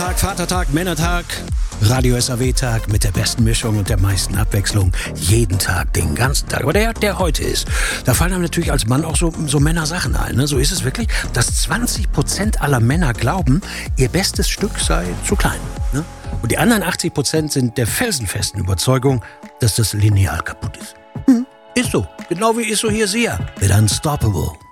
Frauentag, Vatertag, Männertag, Radio SAW-Tag mit der besten Mischung und der meisten Abwechslung. Jeden Tag, den ganzen Tag. Aber der heute ist, da fallen einem natürlich als Mann auch so Männersachen ein. Ne? So ist es wirklich, dass 20% aller Männer glauben, ihr bestes Stück sei zu klein. Ne? Und die anderen 80% sind der felsenfesten Überzeugung, dass das Lineal kaputt ist. Ist so. Genau wie ist so hier Sia mit Unstoppable.